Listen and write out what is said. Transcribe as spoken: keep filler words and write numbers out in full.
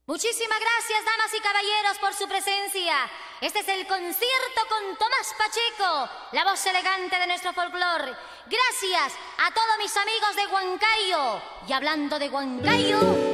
Muchísimas gracias, damas y caballeros, por su presencia. Este es el concierto con Tomás Pacheco, la voz elegante de nuestro folclore. Gracias a todos mis amigos de Huancayo. Y hablando de Huancayo...